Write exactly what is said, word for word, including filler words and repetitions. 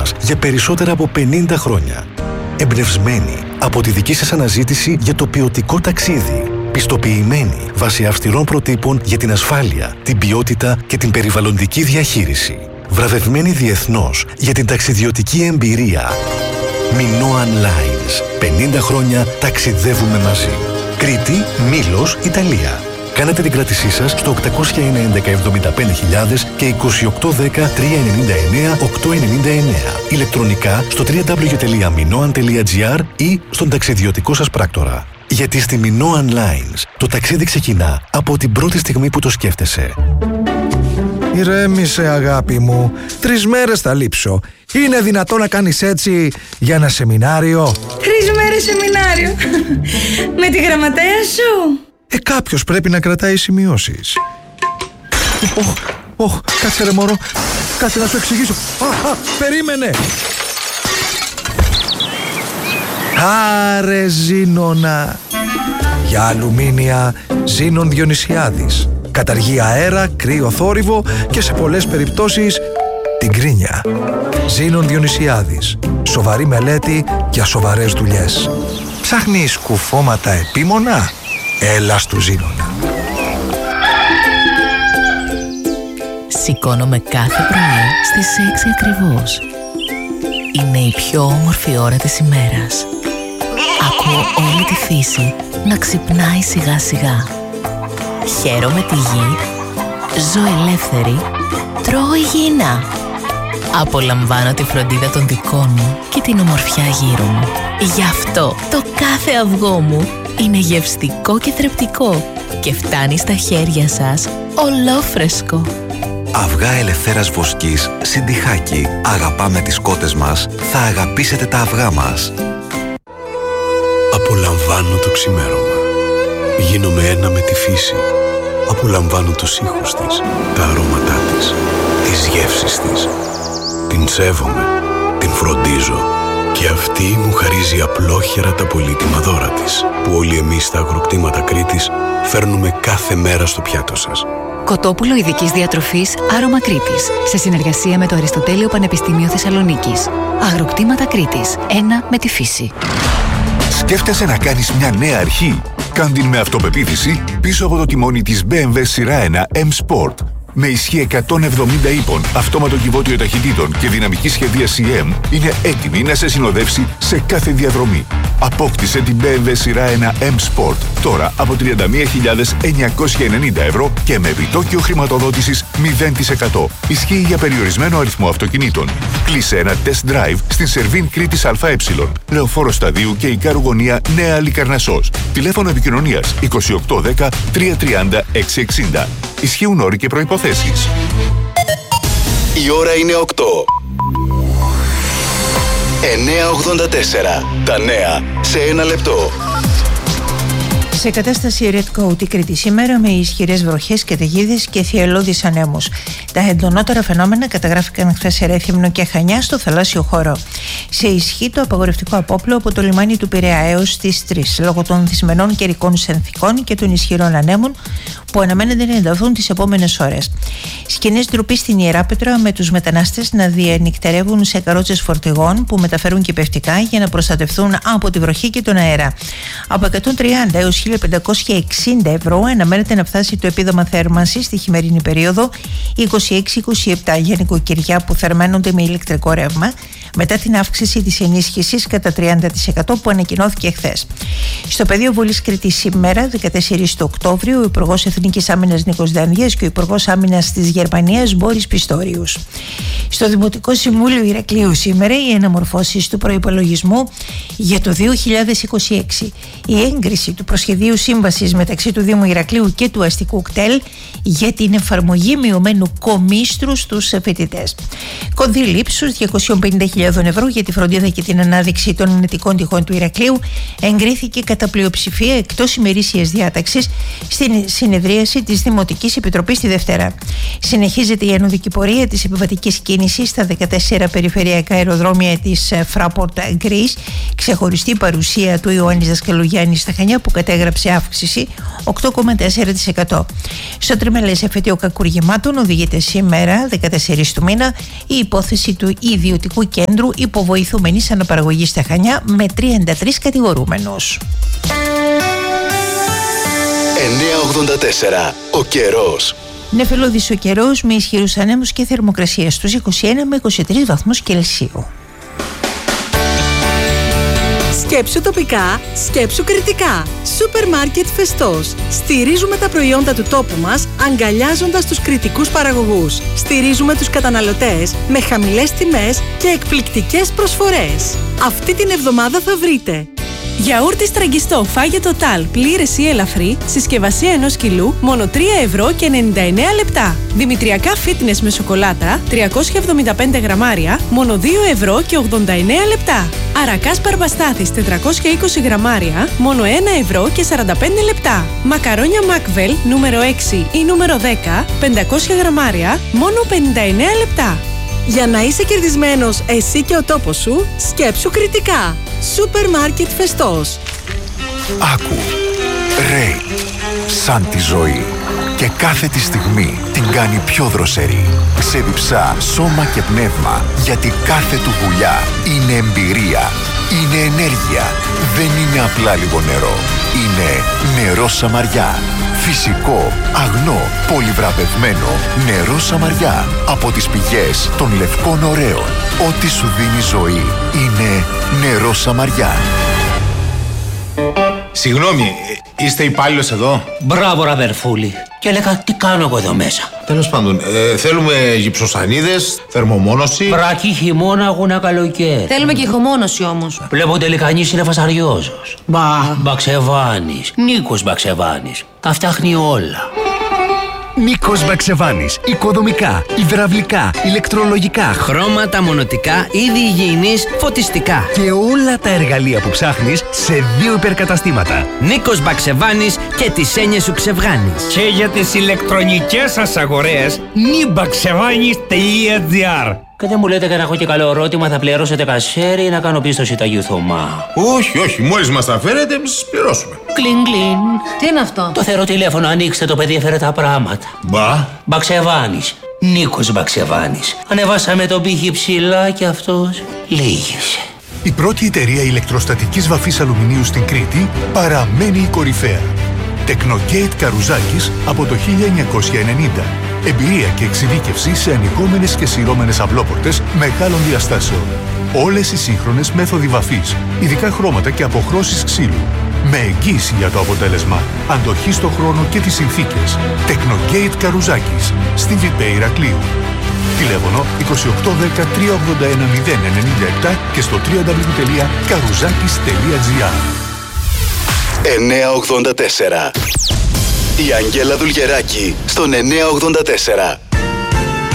μας για περισσότερα από πενήντα χρόνια. Εμπνευσμένοι από τη δική σας αναζήτηση για το ποιοτικό ταξίδι. Πιστοποιημένοι βάσει αυστηρών προτύπων για την ασφάλεια, την ποιότητα και την περιβαλλοντική διαχείριση. Βραβευμένοι διεθνώς για την ταξιδιωτική εμπειρία. Minoan Lines. πενήντα χρόνια ταξιδεύουμε μαζί. Κρήτη, Μήλος, Ιταλία. Κάνετε την κράτησή σας στο οκτακόσια ενενήντα εβδομήντα πέντε χιλιάδες και είκοσι οκτώ δέκα τριακόσια ενενήντα εννέα οκτακόσια ενενήντα εννέα. Ηλεκτρονικά στο double-u double-u double-u τελεία minoan τελεία gr ή στον ταξιδιωτικό σας πράκτορα. Γιατί στη Minoan Lines το ταξίδι ξεκινά από την πρώτη στιγμή που το σκέφτεσαι. Ηρέμησε, αγάπη μου. Τρεις μέρες θα λείψω. Είναι δυνατό να κάνεις έτσι για ένα σεμινάριο? Τρεις μέρες σεμινάριο. Με τη γραμματέα σου. Ε, κάποιος πρέπει να κρατάει σημειώσεις. Ωχ, ωχ, κάτσε ρε μωρό. Κάτσε να σου εξηγήσω. Α, α, περίμενε. Άρε Ζήνονα. Για αλουμίνια Ζήνων Διονυσιάδης. Καταργεί αέρα, κρύο θόρυβο και σε πολλές περιπτώσεις την κρίνια. Ζήνων Διονυσιάδης. Σοβαρή μελέτη για σοβαρές δουλειές. Ψάχνεις κουφώματα επίμονα? Έλα στου Ζήνονα. Σηκώνομαι κάθε πρωί στις έξι ακριβώς. Είναι η πιο όμορφη ώρα της ημέρας. Ακούω όλη τη φύση να ξυπνάει σιγά σιγά. Χαίρομαι τη γη, ζω ελεύθερη, τρώω υγιεινά. Απολαμβάνω τη φροντίδα των δικών μου και την ομορφιά γύρω μου. Γι' αυτό το κάθε αυγό μου είναι γευστικό και θρεπτικό και φτάνει στα χέρια σας ολόφρεσκο. Αυγά Ελευθέρας Βοσκής Συντιχάκι. Αγαπάμε τις κότες μας, θα αγαπήσετε τα αυγά μας. Απολαμβάνω το ξημέρωμα. Γίνομαι ένα με τη φύση. Απολαμβάνω τους ήχους της, τα αρώματά της, τις γεύσεις της. Την σέβομαι, την φροντίζω και αυτή μου χαρίζει απλόχερα τα πολύτιμα δώρα της, που όλοι εμείς στα αγροκτήματα Κρήτης φέρνουμε κάθε μέρα στο πιάτο σας. Κοτόπουλο ειδικής διατροφής Άρωμα Κρήτης, σε συνεργασία με το Αριστοτέλειο Πανεπιστήμιο Θεσσαλονίκης. Αγροκτήματα Κρήτης, ένα με τη φύση. Σκέφτεσαι να κάνεις μια νέα αρχή? Κάν' την με αυτοπεποίθηση πίσω από το τιμόνι της μπι εμ ντάμπλιου σειρά ένα M Sport. Με ισχύ εκατόν εβδομήντα ύπων, αυτόματο κυβότιο ταχυτήτων και δυναμική σχεδίαση εμ, είναι έτοιμη να σε συνοδεύσει σε κάθε διαδρομή. Απόκτησε την μπι εμ ντάμπλιου σειρά ένα M Sport τώρα από τριάντα μία χιλιάδες εννιακόσια ενενήντα ευρώ και με επιτόκιο χρηματοδότησης μηδέν τοις εκατό. Ισχύει για περιορισμένο αριθμό αυτοκινήτων. Κλείσε ένα test drive στην Σερβίν Κρήτης ΑΕ, Λεωφόρο Σταδίου και Ικάρου Γωνία Νέα Λικαρνασσός. Τηλέφωνο επικοινωνίας είκοσι οκτώ δέκα τριακόσια τριάντα εξακόσια εξήντα. Ισχύουν όροι και προϋποθέσεις. Η ώρα είναι οκτώ. εννιά ογδόντα τέσσερα. Τα νέα σε ένα λεπτό. Σε κατάσταση Red Coat η Κρήτη σήμερα με ισχυρές βροχές, καταιγίδες και θυελλώδεις ανέμους. Τα εντονότερα φαινόμενα καταγράφηκαν χθες σε Ρέθυμνο και Χανιά στο θαλάσσιο χώρο. Σε ισχύ το απαγορευτικό απόπλο από το λιμάνι του Πειραιά έως τις τρεις λόγω των δυσμενών καιρικών συνθηκών και των ισχυρών ανέμων που αναμένεται να ενταθούν τις επόμενες ώρες. Σκηνές ντροπή στην Ιεράπετρα με τους μετανάστες να διανυκτερεύουν σε καρότσες φορτηγών που μεταφέρουν κυπευτικά για να προστατευτούν από τη βροχή και τον αέρα. Από εκατόν τριάντα έως χίλια πεντακόσια εξήντα ευρώ αναμένεται να φτάσει το επίδομα θέρμανσης στη χειμερινή περίοδο είκοσι έξι είκοσι επτά για νοικοκυριά που θερμαίνονται με ηλεκτρικό ρεύμα μετά την αύξηση της ενίσχυσης κατά τριάντα τοις εκατό που ανακοινώθηκε χθες. Στο πεδίο Βολής Κρήτης σήμερα, δεκατέσσερις του Οκτώβριου, ο Υπουργός Εθνικής Άμυνας Νίκος Δανδίας και ο Υπουργός Άμυνας της Γερμανίας Μπόρις Πιστόριους. Στο Δημοτικό Συμβούλιο Ηρακλείου σήμερα οι αναμορφώσεις του προϋπολογισμού για το δύο χιλιάδες είκοσι έξι. Η έγκριση του προσχεδίου σύμβασης μεταξύ του Δήμου Ηρακλείου και του αστικού κτέλ για την εφαρμογή μειωμένου κομίστρου στους φοιτητές. Κονδύλι ύψους διακόσιες πενήντα χιλιάδες ευρώ για τη φροντίδα και την ανάδειξη των ενετικών τυχών του Ηρακλείου εγκρίθηκε κατά πλειοψηφία εκτός ημερήσιας διάταξης στην συνεδρίαση της Δημοτικής Επιτροπής τη Δευτέρα. Συνεχίζεται η ανωδική πορεία της επιβατικής κίνησης στα δεκατέσσερα περιφερειακά αεροδρόμια της Fraport Greece, ξεχωριστή παρουσία του Ιωάννης Δασκαλογιάννη στα Χανιά που κατέγραψε αύξηση οκτώ κόμμα τέσσερα τοις εκατό. Στο τριμελές εφετείο κακουργημάτων οδηγείται σήμερα, δεκατέσσερις του μήνα, η υπόθεση του ιδιωτικού κέντρου Κέντρου υποβοηθούμενης αναπαραγωγής στα Χανιά με τριάντα τρεις κατηγορούμενους. εννιακόσια ογδόντα τέσσερα. Ο καιρός. Νεφελώδης ο καιρός με ισχυρούς ανέμους και θερμοκρασία στους είκοσι ένα με είκοσι τρεις βαθμούς Κελσίου. Σκέψου τοπικά, σκέψου κριτικά. Σούπερ μάρκετ Φεστός. Στηρίζουμε τα προϊόντα του τόπου μας, αγκαλιάζοντας τους κριτικούς παραγωγούς. Στηρίζουμε τους καταναλωτές με χαμηλές τιμές και εκπληκτικές προσφορές. Αυτή την εβδομάδα θα βρείτε γιαούρτι στραγγιστό φάγε τοτάλ πλήρες ή ελαφρύ, συσκευασία ενός κιλού, μόνο τρία ευρώ και ενενήντα εννέα λεπτά. Δημητριακά fitness με σοκολάτα, τριακόσια εβδομήντα πέντε γραμμάρια, μόνο δύο ευρώ και ογδόντα εννέα λεπτά. Αρακάς Παρμπαστάθης τετρακόσια είκοσι γραμμάρια, μόνο ένα ευρώ και σαράντα πέντε λεπτά. Μακαρόνια Μακβέλ νούμερο έξι ή νούμερο δέκα, πεντακόσια γραμμάρια, μόνο πενήντα εννέα λεπτά. Για να είσαι κερδισμένος εσύ και ο τόπος σου, σκέψου κριτικά. Σούπερ μάρκετ Φεστός. Άκου. Ρέι. Σαν τη ζωή. Και κάθε τη στιγμή την κάνει πιο δροσερή. Ξεδιψά σώμα και πνεύμα, γιατί κάθε του γουλιά είναι εμπειρία. Είναι ενέργεια. Δεν είναι απλά λίγο νερό. Είναι νερό Σαμαριά. Φυσικό, αγνό, πολυβραβευμένο νερό Σαμαριά. Από τις πηγές των λευκών ωραίων. Ό,τι σου δίνει ζωή είναι νερό Σαμαριά. Συγγνώμη, είστε υπάλληλος εδώ? Μπράβο, ραδερφούλη. Και έλεγα, τι κάνω εγώ εδώ μέσα. Τέλος πάντων, ε, θέλουμε γυψοσανίδες, θερμομόνωση. Βρακή χειμώνα, αγώνα καλοκαίρι. Θέλουμε και ηχομόνωση όμως. Βλέπω τελικανής είναι φασαριόζος. Μπα. Μπαξεβάνης. Νίκος Μπαξεβάνης. Τα φτιάχνει όλα. Νίκος Μπαξεβάνης. Οικοδομικά, υδραυλικά, ηλεκτρολογικά, χρώματα, μονοτικά, είδη υγιεινής, φωτιστικά. Και όλα τα εργαλεία που ψάχνεις σε δύο υπερκαταστήματα. Νίκος Μπαξεβάνης και τις έννοιες σου ξεβγάνεις. Και για τις ηλεκτρονικές σας αγορές, νιμπαξεβάνης τελεία τζι άρ. Και δεν μου λέτε και να έχω και καλό ερώτημα, θα πληρώσετε κασέρι ή να κάνω πίστοση Ταγιού Θωμά? Όχι, όχι, μόλις μας τα φέρετε, εμείς σας πληρώσουμε. Κλιν, κλιν. Τι είναι αυτό? Το θεωρώ τηλέφωνο, ανοίξτε, το παιδί έφερε τα πράγματα. Μπα. Μπαξεβάνης. Νίκος Μπαξεβάνης. Ανεβάσαμε τον πύχη ψηλά και αυτός λύγησε. Η πρώτη εταιρεία ηλεκτροστατικής βαφής αλουμινίου στην Κρήτη παραμένει η κορυφαία. Τεκνογέιτ Καρουζάκης από το χίλια εννιακόσια ενενήντα. Εμπειρία και εξειδίκευση σε ανοιγόμενες και σειρώμενες αυλόπορτες μεγάλων διαστάσεων. Όλες οι σύγχρονες μέθοδοι βαφής, ειδικά χρώματα και αποχρώσεις ξύλου. Με εγγύηση για το αποτέλεσμα, αντοχή στο χρόνο και τις συνθήκες. Τεκνογέιτ Καρουζάκης, στη Βιπέ Ηρακλείου. Τηλέφωνο είκοσι οκτώ δέκα τριακόσια ογδόντα ένα μηδέν ενενήντα επτά και στο double-u double-u double-u τελεία καρουζάκης τελεία τζι άρ. εννιακόσια ογδόντα τέσσερα. Η Αγγέλα Δουλγεράκη στον εννιακόσια ογδόντα τέσσερα.